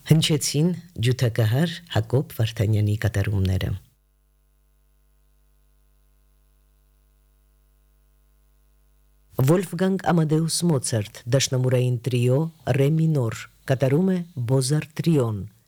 Հնչեցին ջութակահար Հակոբ Վարդանյանի կատարումները։ Վոլֆգանգ Ամադեուս Մոցարտ, դաշնամուրային տրիո ռե մինոր, կատարում է Բոզար տրիոն,